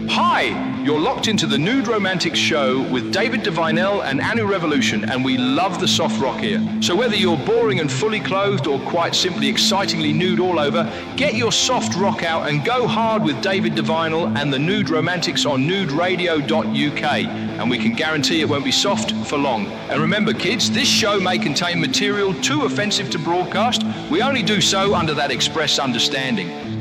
Hi, you're locked into the Nude Romantics show with David Divinell and Anu Revolution, and we love the soft rock here. So whether you're boring and fully clothed or quite simply excitingly nude all over, get your soft rock out and go hard with David Divinell and the Nude Romantics on nuderadio.uk, and we can guarantee it won't be soft for long. And remember kids, this show may contain material too offensive to broadcast. We only do so under that express understanding.